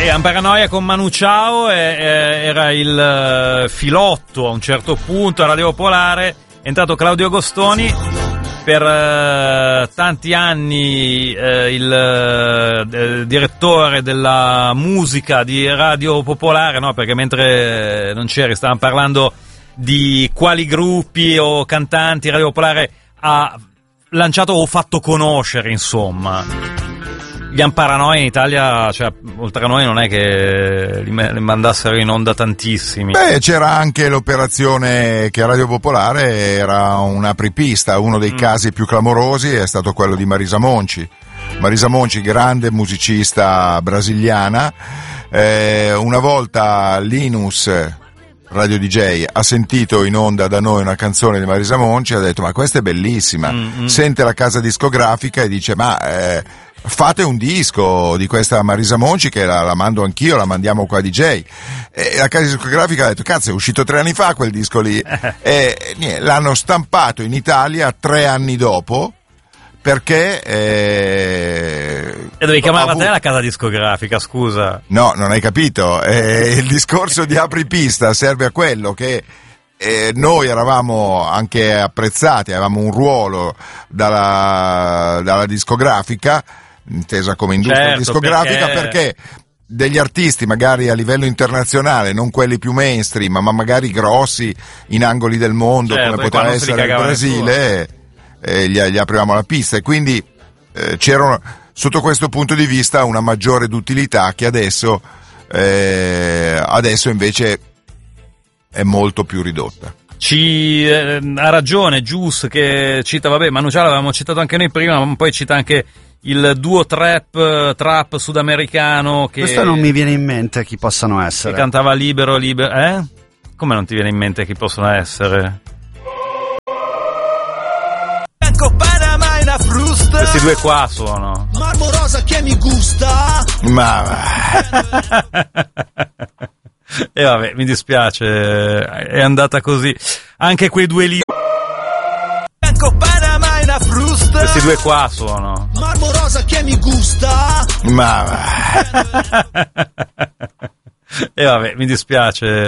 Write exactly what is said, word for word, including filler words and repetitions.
E Amparanoia con Manu Chao e, e, era il uh, filotto a un certo punto a Radio Popolare. È entrato Claudio Agostoni, per uh, tanti anni uh, il uh, direttore della musica di Radio Popolare, no? Perché mentre non c'eri stavamo parlando di quali gruppi o cantanti Radio Popolare ha lanciato o fatto conoscere, insomma. Gli Amparanoia in Italia, cioè, oltre a noi non è che li, li mandassero in onda tantissimi. Beh, c'era anche l'operazione che a Radio Popolare era un'apripista, uno dei mm. casi più clamorosi è stato quello di Marisa Monci. Marisa Monci, grande musicista brasiliana, eh, una volta Linus, Radio D J, ha sentito in onda da noi una canzone di Marisa Monci e ha detto: ma questa è bellissima. Mm-hmm. Sente la casa discografica e dice: ma eh, fate un disco di questa Marisa Monci che la, la mando anch'io, la mandiamo qua a D J. E la casa discografica ha detto: cazzo, è uscito tre anni fa quel disco lì. E niente, l'hanno stampato in Italia tre anni dopo, perché eh, e dovevi chiamarla avu- te la casa discografica, scusa. No, non hai capito. Eh, il discorso di apripista serve a quello che eh, noi eravamo anche apprezzati, avevamo un ruolo dalla, dalla discografica, intesa come industria certo, discografica, perché... perché degli artisti magari a livello internazionale, non quelli più mainstream, ma magari grossi in angoli del mondo, certo, come poteva essere il Brasile, eh, gli, gli aprivamo la pista, e quindi eh, c'era sotto questo punto di vista una maggiore d'utilità che adesso eh, adesso invece è molto più ridotta. Ci eh, ha ragione Gius che cita, vabbè, Manu Chao l'avevamo citato anche noi prima, ma poi cita anche il duo trap trap sudamericano che questo non mi viene in mente chi possano essere, che cantava libero libero, eh? Come non ti viene in mente chi possono essere? Questi due qua sono Marmorosa che mi gusta. Ma e vabbè, mi dispiace, è andata così. Anche quei due lì, questi due qua sono Marmorosa che mi gusta. Ma e vabbè, mi dispiace.